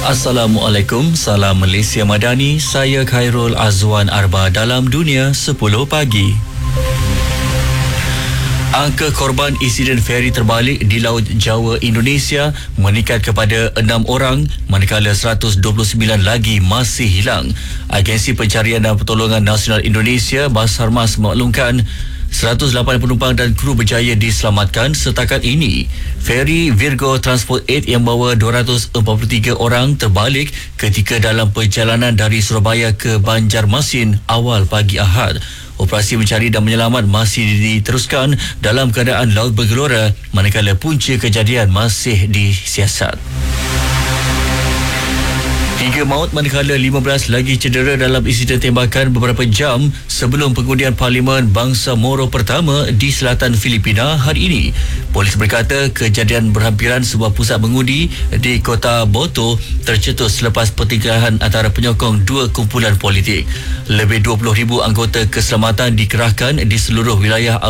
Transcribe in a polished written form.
Assalamualaikum, salam Malaysia Madani. Saya Khairul Azwan Arba dalam Dunia 10 Pagi. Angka korban insiden feri terbalik di Laut Jawa Indonesia meningkat kepada 6 orang, manakala 129 lagi masih hilang. Agensi Pencarian dan Pertolongan Nasional Indonesia Basarmas memaklumkan 108 penumpang dan kru berjaya diselamatkan setakat ini. Feri Virgo Transport 8 yang bawa 243 orang terbalik ketika dalam perjalanan dari Surabaya ke Banjarmasin awal pagi Ahad. Operasi mencari dan menyelamat masih diteruskan dalam keadaan laut bergelora, manakala punca kejadian masih disiasat. Hingga maut, manakala 15 lagi cedera dalam insiden tembakan beberapa jam sebelum pengundian Parlimen Bangsa Moro pertama di selatan Filipina hari ini. Polis berkata kejadian berhampiran sebuah pusat mengundi di kota Boto tercetus selepas pertikaian antara penyokong dua kumpulan politik. Lebih 20,000 anggota keselamatan dikerahkan di seluruh wilayah